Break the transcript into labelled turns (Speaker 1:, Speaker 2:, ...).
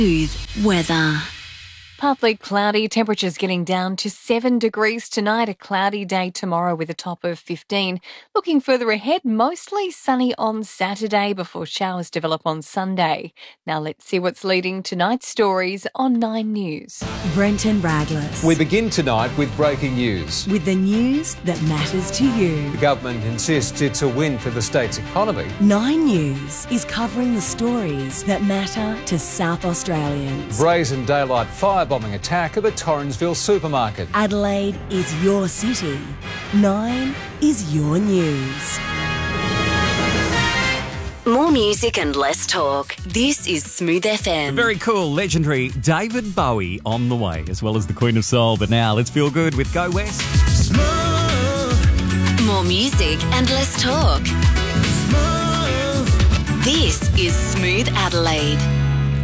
Speaker 1: Weather.
Speaker 2: Partly cloudy, temperatures getting down to 7 degrees tonight, a cloudy day tomorrow with a top of 15. Looking further ahead, mostly sunny on Saturday before showers develop on Sunday. Now let's see what's leading tonight's stories on 9 News.
Speaker 1: Brenton Raglas.
Speaker 3: We begin tonight with breaking news.
Speaker 1: With the news that matters to you.
Speaker 3: The government insists it's a win for the state's economy.
Speaker 1: 9 News is covering the stories that matter to South Australians.
Speaker 3: Brazen daylight firebombing attack at the Torrensville supermarket.
Speaker 1: Adelaide is your city. 9 is your news. More music and less talk. This is Smooth FM.
Speaker 4: Very cool, legendary David Bowie on the way, as well as the Queen of Soul. But now let's feel good with Go West.
Speaker 1: Smooth. More music and less talk. Smooth. This is Smooth Adelaide.